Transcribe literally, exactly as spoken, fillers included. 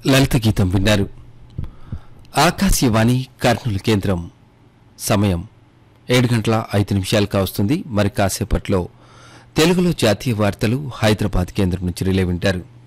లలిత గీతం విన్నారు. ఆకాశవాణి కర్నూలు కేంద్రం. సమయం ఏడు గంటల ఐదు నిమిషాలు కావస్తుంది. మరి కాసేపట్లో తెలుగులో జాతీయ వార్తలు హైదరాబాద్ కేంద్రం నుంచి రిలే వింటారు.